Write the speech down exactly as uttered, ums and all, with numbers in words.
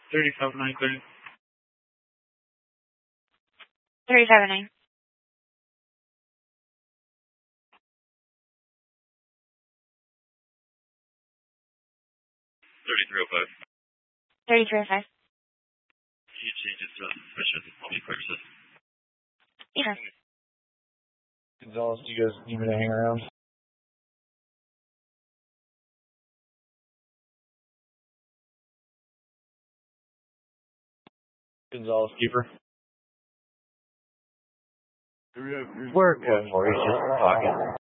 thirty-five nine thirty. thirty-five nine. thirty-three oh five. thirty-three oh five. Can you change it to suspicious multi-player system? Yeah. Gonzalez, do you guys need me to hang around? Gonzalez, keeper. We're good for you, just talking.